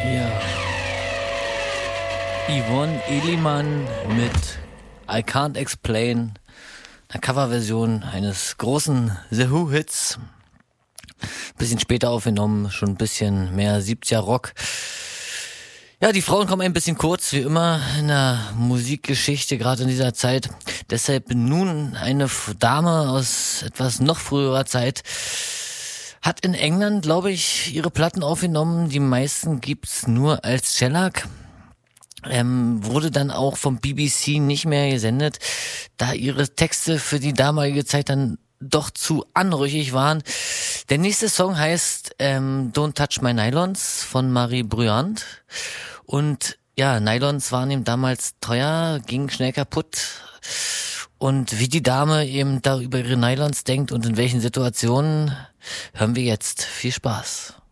Ja. Yvonne Elliman mit I Can't Explain, einer Coverversion eines großen The Who-Hits. Bisschen später aufgenommen, schon ein bisschen mehr 70er Rock. Ja, die Frauen kommen ein bisschen kurz, wie immer in der Musikgeschichte, gerade in dieser Zeit. Deshalb nun eine Dame aus etwas noch früherer Zeit. Hat in England, glaube ich, ihre Platten aufgenommen. Die meisten gibt's nur als Shellac. Wurde dann auch vom BBC nicht mehr gesendet, da ihre Texte für die damalige Zeit dann doch zu anrüchig waren. Der nächste Song heißt Don't Touch My Nylons von Marie Bruyant. Und ja, Nylons waren ihm damals teuer, gingen schnell kaputt. Und wie die Dame eben da über ihre Nylons denkt und in welchen Situationen, hören wir jetzt. Viel Spaß.